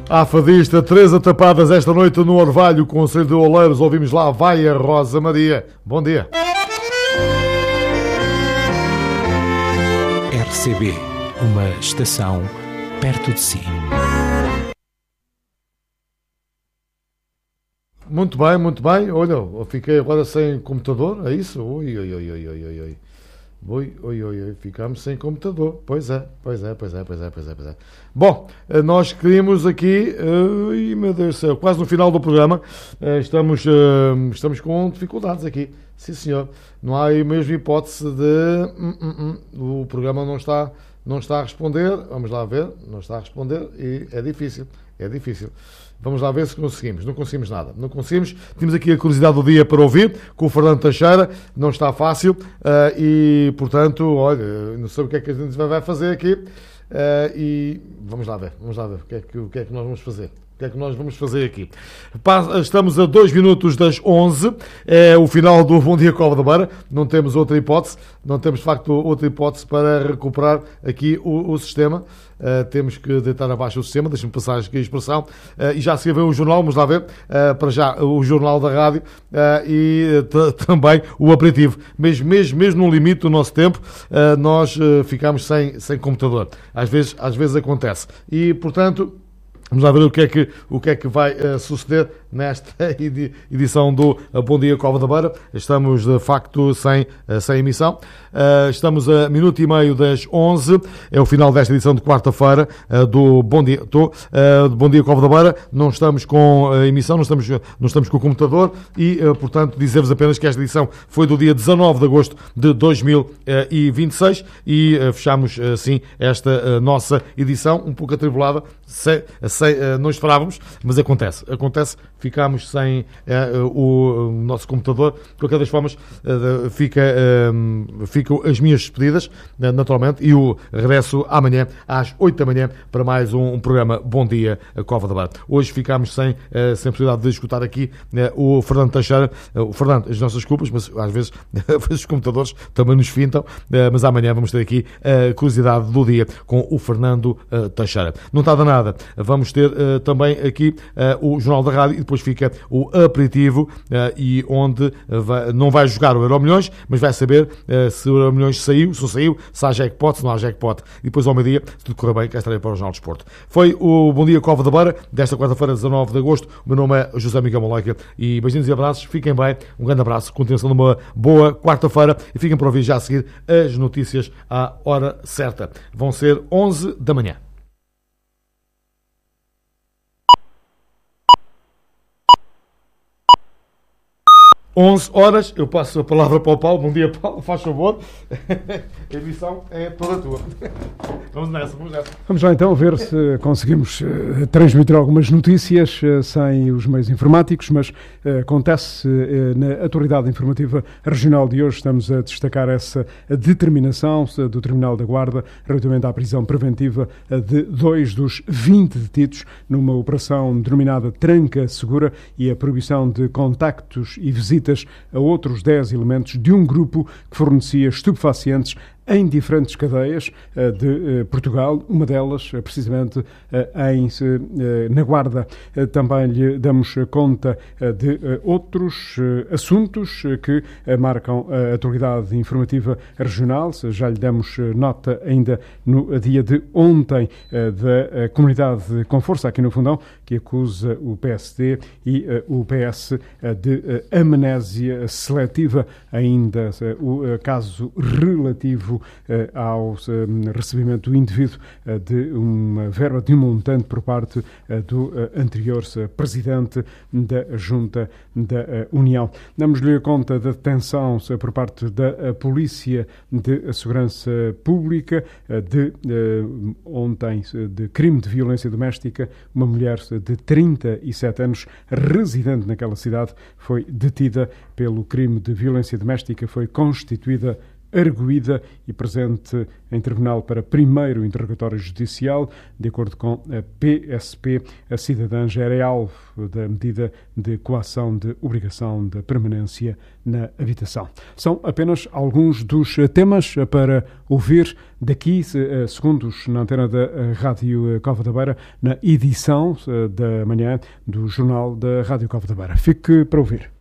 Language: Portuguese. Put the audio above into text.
A fadista Teresa Tapadas esta noite no Orvalho, Conselho de Oleiros. Ouvimos lá Vai a Rosa Maria. Bom dia. RCB, uma estação perto de si. Muito bem, muito bem. Olha, eu fiquei agora sem computador, é isso? Oi. Oi, ficamos sem computador. Pois é. Bom, nós queríamos aqui, meu Deus do céu, quase no final do programa, estamos com dificuldades aqui. Sim, senhor. Não há aí mesmo hipótese de... o programa não está a responder. Vamos lá ver. Não está a responder e é difícil. Vamos lá ver se conseguimos. Não conseguimos nada. Não conseguimos. Tínhamos aqui a curiosidade do dia para ouvir com o Fernando Teixeira. Não está fácil e, portanto, olha, não sei o que é que a gente vai fazer aqui e vamos lá ver. O que é que nós vamos fazer. O que é que nós vamos fazer aqui? Estamos a 2 minutos das 11. É o final do Bom Dia Cova da Beira. Não temos outra hipótese. Não temos, de facto, outra hipótese para recuperar aqui o sistema. Temos que deitar abaixo o sistema. Deixem-me passar aqui a expressão. E já se vê o jornal. Vamos lá ver. Para já, o jornal da rádio e também o aperitivo. Mesmo no limite do nosso tempo, nós ficamos sem computador. Às vezes acontece. E, portanto... Vamos lá ver o que é que vai suceder nesta edição do Bom Dia Cova da Beira. Estamos, de facto, sem emissão. Estamos a minuto e meio das 11. É o final desta edição de quarta-feira do Bom Dia. Bom Dia Cova da Beira. Não estamos com emissão, não estamos com o computador e, portanto, dizer-vos apenas que esta edição foi do dia 19 de agosto de 2026 e fechamos, assim, esta nossa edição um pouco atribulada. Não esperávamos, mas acontece, ficámos sem o nosso computador. De qualquer das formas, ficam as minhas despedidas, naturalmente, e o regresso amanhã às 8 da manhã para mais um programa Bom Dia Cova da Beira. Hoje ficámos sem possibilidade de escutar aqui o Fernando Teixeira. O Fernando, as nossas culpas, mas às vezes os computadores também nos fintam, mas amanhã vamos ter aqui a curiosidade do dia com o Fernando Teixeira. Não está de nada, vamos ter também aqui o Jornal da Rádio e depois fica o aperitivo e onde não vai jogar o Euromilhões, mas vai saber se o Euromilhões saiu, se há jackpot, se não há jackpot. E depois ao meio-dia, se tudo correr bem, cá estarei para o Jornal de Desporto. Foi o Bom Dia Cova da Beira, desta quarta-feira, 19 de agosto. O meu nome é José Miguel Moleca e beijinhos e abraços, fiquem bem, um grande abraço, continuação de uma boa quarta-feira e fiquem para ouvir já a seguir as notícias à hora certa. Vão ser 11 da manhã. 11 horas, eu passo a palavra para o Paulo. Bom dia, Paulo, faz favor. A emissão é toda tua. Vamos nessa. Vamos lá então ver se conseguimos transmitir algumas notícias sem os meios informáticos, mas acontece na Autoridade Informativa Regional de hoje. Estamos a destacar essa determinação do Tribunal da Guarda relativamente à prisão preventiva de 2 dos 20 detidos numa operação denominada Tranca Segura e a proibição de contactos e visitas a outros 10 elementos de um grupo que fornecia estupefacientes em diferentes cadeias de Portugal, uma delas precisamente na Guarda. Também lhe damos conta de outros assuntos que marcam a Autoridade Informativa Regional. Já lhe damos nota ainda no dia de ontem da Comunidade com Força aqui no Fundão, que acusa o PSD e o PS de amnésia seletiva, ainda o caso relativo ao recebimento indevido de uma verba de um montante por parte do anterior Presidente da Junta da União. Damos-lhe conta da detenção por parte da Polícia de Segurança Pública de ontem de crime de violência doméstica. Uma mulher de 37 anos, residente naquela cidade, foi detida pelo crime de violência doméstica, foi constituída arguída e presente em tribunal para primeiro interrogatório judicial. De acordo com a PSP, a cidadã já era alvo da medida de coação de obrigação de permanência na habitação. São apenas alguns dos temas para ouvir daqui, segundos, na antena da Rádio Cova da Beira, na edição da manhã do Jornal da Rádio Cova da Beira. Fique para ouvir.